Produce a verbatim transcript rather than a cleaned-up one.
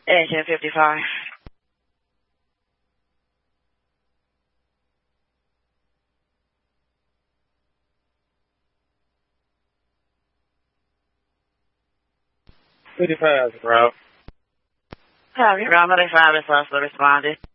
eighteen fifty-five. fifty-five, bro. Copy, Romeo five is also responded.